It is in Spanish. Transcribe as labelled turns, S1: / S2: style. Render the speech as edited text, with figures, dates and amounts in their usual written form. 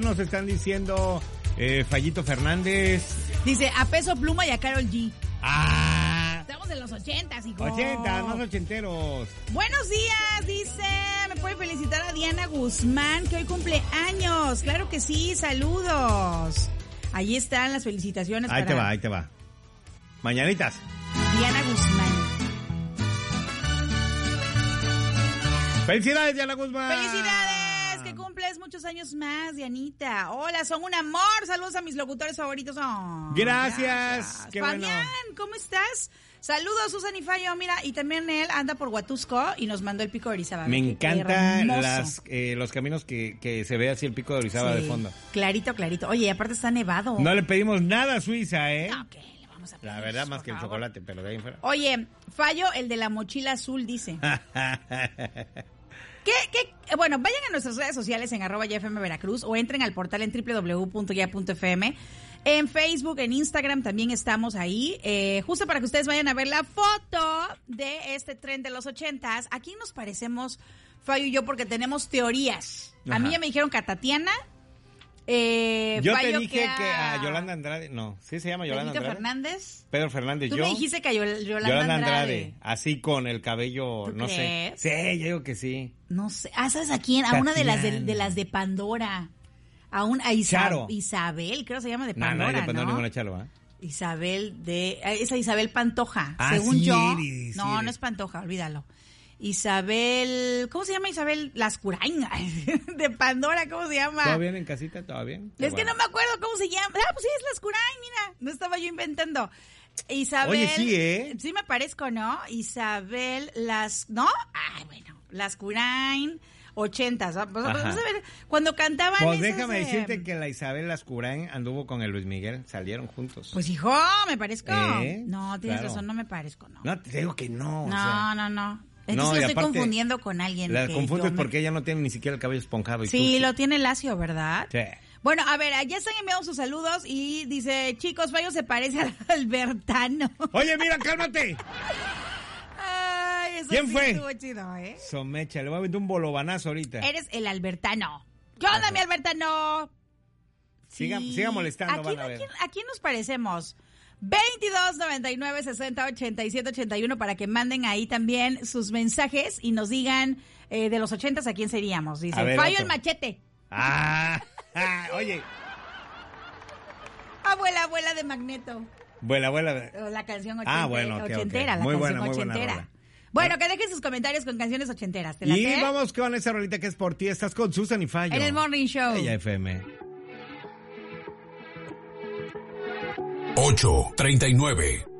S1: nos están diciendo Fallito Fernández.
S2: Dice, a Peso Pluma y a Karol G.
S1: ¡Ah!
S2: Estamos en los 80, hijo.
S1: 80, más ochenteros.
S2: Buenos días, dice, me puede felicitar a Diana Guzmán, que hoy cumple años. Claro que sí, saludos. Ahí están las felicitaciones.
S1: Ahí te va. Mañanitas.
S2: Diana Guzmán.
S1: ¡Felicidades, Diana Guzmán!
S2: ¡Felicidades! Que cumples muchos años más, Dianita. Hola, son un amor. Saludos a mis locutores favoritos. Oh,
S1: gracias. Qué
S2: Fabián,
S1: bueno.
S2: ¿cómo estás? Saludos, Susan y Fallo. Mira, y también él anda por Huatusco y nos mandó el pico de Orizaba.
S1: Me encantan los caminos que se ve así el pico de Orizaba de fondo.
S2: Clarito. Oye, y aparte está nevado.
S1: No le pedimos nada a Suiza, ¿eh?
S2: No, ¿qué le vamos a pedir?
S1: La verdad, más que el chocolate, pero de ahí en fuera.
S2: Oye, Fallo, el de la mochila azul, dice. Bueno, vayan a nuestras redes sociales en @YFM Veracruz o entren al portal en www.ya.fm. En Facebook, en Instagram también estamos ahí, justo para que ustedes vayan a ver la foto de este tren de los 80s. Aquí nos parecemos, Fallo y yo, porque tenemos teorías.
S1: Ajá.
S2: A mí ya me dijeron que a Tatiana.
S1: Yo
S2: Fallo
S1: te dije que a Yolanda Andrade, no, ¿sí se llama Yolanda
S2: Pedro
S1: Andrade?
S2: Fernández.
S1: Pedro Fernández,
S2: Tú
S1: yo.
S2: me dijiste que a Yolanda Andrade.
S1: Así con el cabello,
S2: ¿Tú
S1: no
S2: crees?
S1: sé. Sí, yo digo que sí.
S2: No sé. Ah, ¿sabes a quién? A una de las de Pandora. A Isabel, creo que se llama de Pandora,
S1: no,
S2: ¿no?
S1: ninguna Chalo, ¿eh?
S2: Esa Isabel Pantoja,
S1: Ah,
S2: según
S1: sí
S2: yo.
S1: eres, sí
S2: no
S1: eres.
S2: es Pantoja, olvídalo. Isabel, ¿cómo se llama Isabel? Lascurain, de Pandora, ¿cómo se llama?
S1: ¿Todo bien en casita? ¿Todo bien?
S2: Es que no me acuerdo cómo se llama. Ah, pues sí, es Lascurain, mira. No estaba yo inventando. Isabel.
S1: Oye, sí, ¿eh?
S2: Sí me parezco, ¿no? Isabel ¿no? Ay, bueno. Lascurain, 80s. Pues,
S1: Ajá.
S2: vamos a ver, cuando cantaban
S1: Pues
S2: esas,
S1: déjame decirte que la Isabel Lascurain anduvo con el Luis Miguel, salieron juntos.
S2: Pues hijo, ¿me parezco?
S1: ¿Eh?
S2: No, tienes
S1: Claro.
S2: razón, no me parezco, ¿no?
S1: No, te digo que no.
S2: No. Entonces
S1: y
S2: lo estoy
S1: aparte,
S2: confundiendo con alguien.
S1: La
S2: que
S1: confundes
S2: yo
S1: porque ella no tiene ni siquiera el cabello esponjado. Y
S2: Sí,
S1: tú,
S2: lo tiene lacio, ¿verdad?
S1: Sí.
S2: Bueno, a ver, ya están enviando sus saludos y dice, chicos, Fallo se parece al Albertano.
S1: Oye, mira, cálmate.
S2: Ay, eso
S1: ¿Quién
S2: sí
S1: fue?
S2: estuvo chido, ¿eh?
S1: Somecha, le voy a meter un bolobanazo ahorita.
S2: Eres el Albertano. ¿Qué onda, mi Albertano?
S1: Siga molestando, van a ver.
S2: ¿A quién nos parecemos? 22 99 60 87 81 para que manden ahí también sus mensajes y nos digan de los 80s a quién seríamos. Dice,
S1: A ver,
S2: Fallo
S1: otro.
S2: el machete.
S1: Oye.
S2: Abuela de Magneto.
S1: Vuela.
S2: O la canción ochentera.
S1: Bueno, ok.
S2: Ochentera, la
S1: Muy
S2: canción
S1: buena
S2: ochentera.
S1: rola.
S2: Bueno, que dejen sus comentarios con canciones ochenteras. ¿Te
S1: Y
S2: late?
S1: vamos con esa rolita que es por ti. Estás con Susan y Fallo.
S2: En el Morning Show.
S1: Ella FM.
S3: 8:39.